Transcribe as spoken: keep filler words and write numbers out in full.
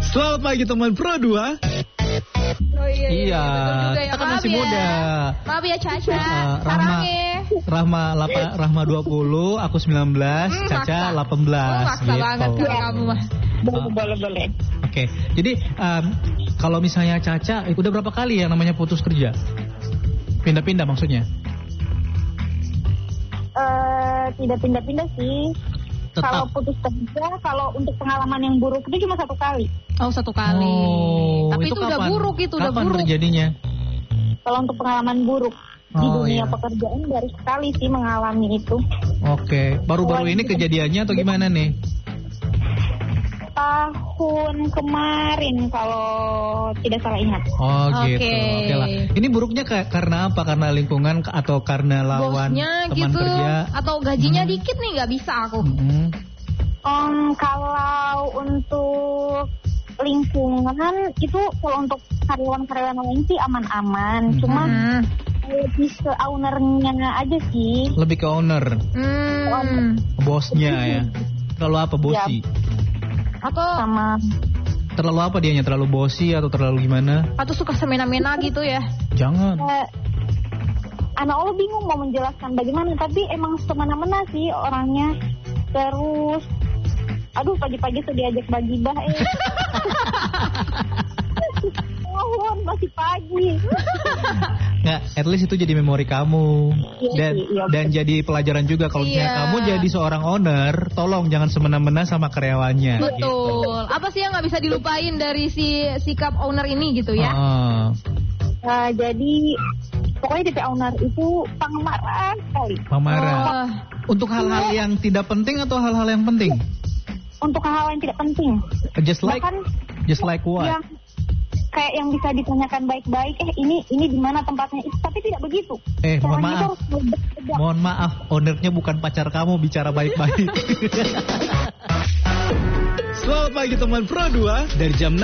Selamat pagi teman Pro dua. Oh iya, Iya, ya. kita kan Maaf masih ya. muda. Maaf ya Caca, Uh, Rahma, sarangnya. Rahma, lapa, Rahma dua puluh, aku sembilan belas, Hmm, Caca maksa. delapan belas. Oh, maksa banget kalau kamu mah. Boleh, boleh, boleh. Oke, jadi um, kalau misalnya Caca, eh, udah berapa kali yang namanya putus kerja? Pindah-pindah maksudnya? Eh, tidak pindah-pindah sih. Kalau Tetap. putus kerja, kalau untuk pengalaman yang buruk itu cuma satu kali. Oh satu kali. Oh, Tapi itu, udah kapan? buruk itu udah Kapan buruk. terjadinya? Kalau untuk pengalaman buruk di Oh, dunia iya. pekerjaan baru sekali sih mengalami itu. Oke, baru-baru Oh, ini iya. kejadiannya atau gimana nih? Tahun kemarin kalau tidak salah ingat. Oh gitu. Oke. Oke lah. Ini buruknya ka- karena apa? Karena lingkungan ke- atau karena lawan Bosnya teman gitu kerja? atau gajinya Hmm. dikit nih nggak bisa aku. Hmm. Um, kalau untuk lingkungan itu kalau untuk karyawan-karyawan lain sih aman-aman. Hmm. Cuma Hmm. lebih ke ownernya aja sih. Lebih ke owner, Hmm. bosnya ya. Terlalu apa bosi? Atau Sama Terlalu apa dianya? Terlalu bosi atau terlalu gimana? atau suka semena-mena gitu ya. Jangan. eh, anak Allah bingung mau menjelaskan bagaimana, tapi emang semena-mena sih orangnya. Terus aduh pagi-pagi sudah diajak bagi bah eh. Tahun masih pagi. Nggak, at least itu jadi memori kamu. Iya Dan sih, iya. dan jadi pelajaran juga kalau misalnya Iya. kamu jadi seorang owner, tolong jangan semena-mena sama karyawannya. Betul. Apa sih yang nggak bisa dilupain dari si sikap owner ini gitu ya? Ah. Nah, jadi pokoknya tipe owner itu pengemarah sekali. Pemarah. Oh, Untuk hal-hal yang tidak penting atau hal-hal yang penting? Untuk hal-hal yang tidak penting. Just like, Bahkan just like what? yang kayak yang bisa ditanyakan baik-baik, eh ini ini di mana tempatnya, itu, tapi tidak begitu. Eh, mohon Caranya itu maaf. harus berbeda. Mohon maaf, ownernya bukan pacar kamu, bicara baik-baik. Selamat pagi teman Pro dua dari jam